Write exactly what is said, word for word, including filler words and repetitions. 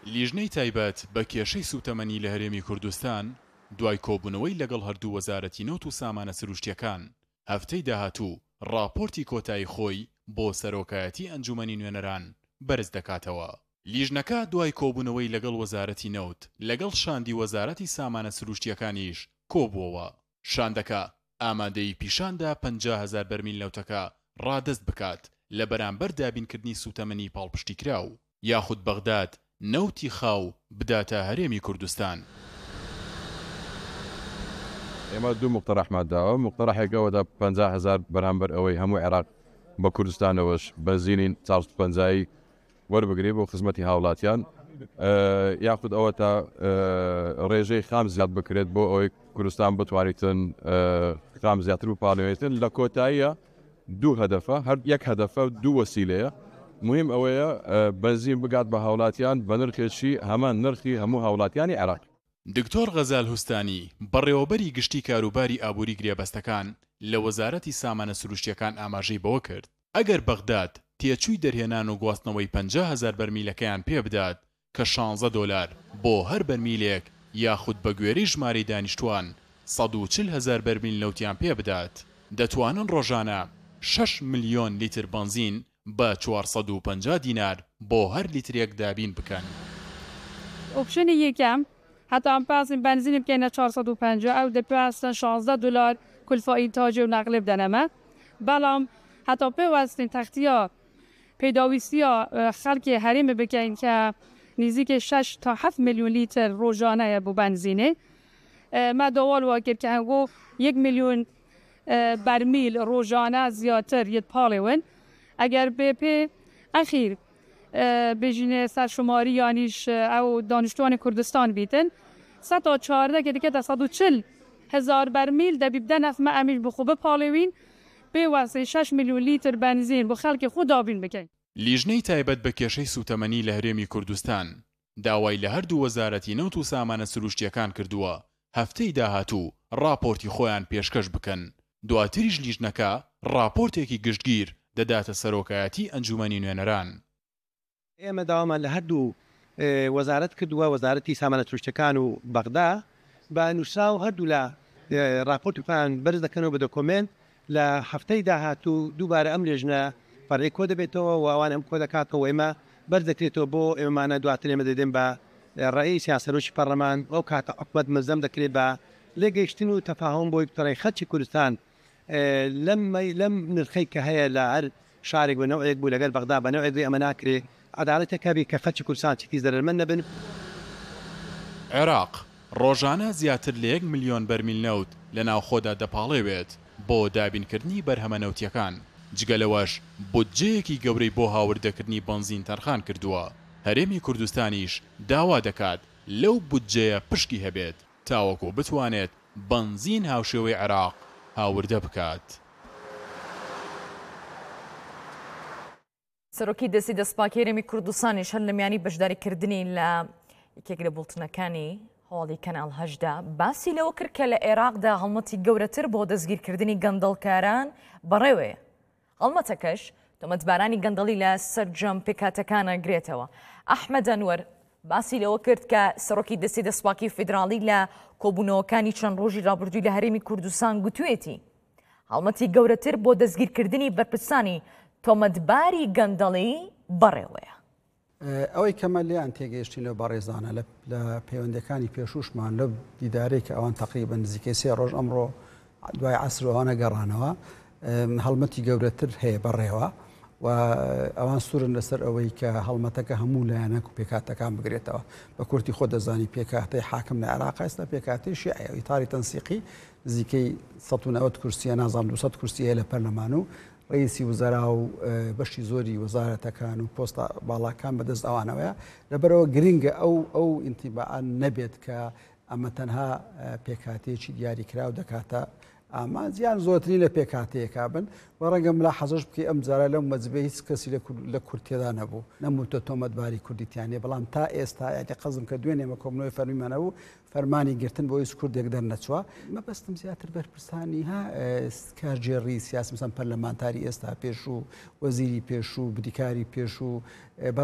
لیژنەی تایبەت بە کێشەی سوتەمەنی لە هەرێمی کوردستان دوای کۆبوونەوەی لەگەڵ هەردوو وەزارەتی نەوت و سامانە سروشتیەکان هەفتەی داهاتوو ڕاپۆرتی کۆتایی خۆی بۆ سەرۆکایەتی ئەنجومەنی نوێنەران بەرز دەکاتەوە. لیژنەکە دوای کۆبوونەوەی لەگەڵ وەزارەتی نەوت لەگەڵ شاندی وەزارەتی سامانە سروشتیەکانیش کۆبووەوە. شاندەکە ئامادەی پیشاندا پەنجا هەزار بەرمیل نەوتەکە ڕادەست بکات لە بەرامبەر دابینکردنی سوتەمەنی پاڵپشتیکراو یاخود بەغداد نەوتی خاو بداتە هەرێمی کوردستان. ئێمە دوو مقتەرەحمان داوە. مقتەرەحێکەوەدا پەنجا هەزار بەرامبەر ئەوەی هەموو عێراق بە کوردستانەوەش بەزینین چارسد و پەنجایی وەربگرێ بۆ خزمەتی هاوڵاتیان، یاخود ئەوە تا ڕێژەی خام زیاد بکرێت بۆ ئەوەی کوردستان بتوانیتن خام زیاتر بپاڵێتن. لە کۆتاییە دوو هەدەفە، هەر یەک هەدەفە دوو وەسیلەیە. مهم ئەوەیە بەنزین بگات بە هاوڵاتیان بە نرخێکی هەمان نرخی هەموو هاوڵاتیانی عێراق. دکتۆر غەزال هوستانی بەڕێوەبەری گشتی کاروباری ئابووری گرێبەستەکان لە وەزارەتی سامانە سروشتیەکان ئاماژەی بەوە کرد ئەگەر بەغداد تێچووی دەرهێنان و گواستنەوەی پەنجا هەزار بەرمیلەکەیان پێ بدات کە شانزە دۆلار بۆ هەر بەرمیلێک یاخود بە گوێرەی ژمارەی دانیشتوان سەد و چل هەزار بەرمیل نەوتیان پێ بدات، دەتوانن ڕۆژانە شەش ملیۆن لیتر بەنزین بە چوارسەد و پەنجا دینار بۆ هەر لیترێک دابین بکەن. ئۆپشنی یەکەم حتی ئەم پاسین بەنزین بکەینە چوارسەد و پەنجا ئەو دەپێوەستن شانزە دلار کولفایی تاجێ و نەقلێ بدەنەمە. بەڵام حتی پێوەستین تەختیە پێداویستیە خەڵکی هەرێمە بکەین کە نزیکە شش تا هەفت ملیۆن لیتر ڕۆژانەیە بۆ بەنزینێ. ما داوال وا کرد کە هەنگۆ یەک ملیۆن بەرمیل ڕۆژانە زیاتر یەتپاڵێون. ئەگەر بێپێ ئەخیر بژینێ سەرشماری یانیش ئەو دانیشتوانی کوردستان بیتن سەد تا چواردە کە دیکەتە سەد و چل هەزار بەرمیل دەبی بدە نەفمە ئەمیش بخۆ بپاڵێوین پێوەستی شش ملیۆن لیتر بەنزین بۆ خەڵکی خۆ دابین بکەین. لیژنەی تایبەت بە کێشەی سوتەمەنی لە هەرێمی کوردستان داوای لە هەردوو وەزارەتی نەوت و سامانە سروشتیەکان کردووە هەفتەی داهاتوو ڕاپۆرتی خۆیان پێشکەش بکەن. دواتریش لیژنەکە ڕاپۆرتێکی گشتگیر دەداتە سەرۆکایەتی ئەنجومەنی نوێنەران. ئێمە داوامان لە هەردوو وەزارەت کردووە، وەزارەتی سامانە سروشتیەکان و بەغدا بە نووسرا و هەردوو لە ڕاپۆرتیان بەرز دەکەنەوە بە دۆکۆمنت. لە هەفتەی داهاتوو دووبارە ئەم لێژنە پەڕێ کۆ دەبێتەوە و ئەوان ئەم کۆ دەکاتەوە ئێمە بەرز دەکرێتەوە بۆ ئێمەمانە دواتر ئێمە دەدەین بە ڕئیس یان سەرۆکی پەرلەمان ئەو کاتە حکومەت مەزەم دەکرێت بە لێگەیشتن و تەفاهم بۆی بتەڕی خەڵکی کوردستان لەم نرخەی کە هەیە لە هەر شارێک بە نەوەیەک بوو لەگەر بەغدا بە نەوەیەک ئەمە ناکرێت عەدالەتێکە بێت کە خەڵکی کوردستان چیتی زەرمەند نەبن. عێراق ڕۆژانە زیاتر لە یەک ملیۆن بەرمیل نەوت لە ناوخۆدا دەپاڵێوێت بۆ دابینکردنی بەرهەمە نەوتیەکان. جگەلەوەش بودجەیەکی گەورەی بۆ هاوردەکردنی بەنزین تەرخان کردووە. هەرێمی کوردستانیش داوا دەکات لەو بودجەیە پشکی هەبێت تاوەکو بتوانێت بەنزین هاوشێوەی عێراق هاوردە بکات. سەرۆکی دەستی دەستپاکی هەرێمی کوردستانیش هەر لە میانی بەشداریکردنی لە یەکێک لە بوڵتنەکانی هەواڵی کەناڵ هەشدا باسی لەوە کرد کە لە عێراقدا هەڵمەتی گەورەتر بۆ دەستگیرکردنی گەندەڵکاران بەڕێوەیە. هەڵمەتەکەش تۆمەتبارانی گەندەڵی لە سەرجەم پێکاتەکانە گرێتەوە. ئەحمەد ئەنوەر باسی لەوە کرد کە سەرۆکی دەستی دەستپاکی فیدراڵی لە کۆبوونەوەکانی چەند ڕۆژی ڕابردووی لە هەرێمی کوردستان گوتوێتی هەڵمەتی گەورەتر بۆ دەستگیرکردنی بەرپرسانی تۆمەتباری گەندەڵی بەڕێوەیە. ئەوەی کەمە لیان تێگەیشتینەوە بەڕێزانە لە پەیوەندەکانی پێشوشمان لە دیدارێک کە ئەوان تقریبا نزیکەی سێ ڕۆژ ئەمڕۆ دوای عەسرەوانە گەڕانەوە هەڵمەتی گەورەتر هەیە بەڕێوە و ئەوان سوورن لەسەر ئەوەی کە هەڵمەتەکە هەموو لایەنەک و پێکاتەکان بگرێتەوە. بە کورتی خۆ دەزانی پێکاتەی حاکم لە عێراق ئێستا پێکاتی شیعە ئیتاری تەنسیقی نزیکەی سەد و نەوەت کورسیە نازانم دووسەد کورسی هەیە لە پەرلەمان و ڕئیسی وزەرا و بەشی زۆری وەزارەتەکان و پۆستە باڵاکان بەدەست ئەوانەوەیە. لەبەرەوە گرنگە ئەو ئەو ئینتیباعان نەبێت کە ئەمە تەنها پێکاتەیەکی دیاریکراو دەکاتە ئامانزیان زۆرترین لە پێکاتەیەکا بن و ڕەنگەم لا حەزش بکەی ئەم جارە لەم مەجبێ هیچ کەسی لە کورتێدا نەبوو نەموتە تۆمەتباری کوردیتیانێ. بەڵام تا ئێستا یاتی قەزم کە دوێنێمە کۆبنەوەی فەرمیمانە و فەرمانی گرتن بۆ هیچ کوردێک دەرنەچووە. مەبەستم زیاتر بەرپرسانی ها کارژێڕی سیاسی مەسەڵەن پەرلەمانتاری ئێستا پێش و وەزیری پێش و بریکاری پێش و